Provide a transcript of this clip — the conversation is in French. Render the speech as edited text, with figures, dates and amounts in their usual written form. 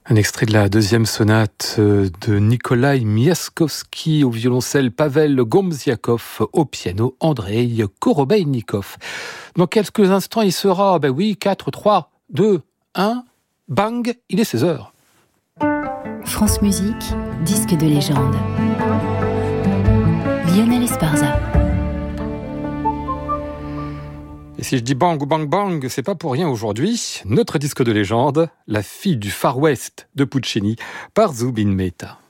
Un extrait de la deuxième sonate de Nikolai Miaskowski au violoncelle, Pavel Gomziakov au piano, Andrei Korobeinikov. Dans quelques instants, il sera, 4, 3, 2, 1, bang, il est 16h. France Musique, disque de légende. Lionel Esparza. Et si je dis bang ou bang bang, c'est pas pour rien aujourd'hui. Notre disque de légende, La fille du Far West de Puccini par Zubin Mehta.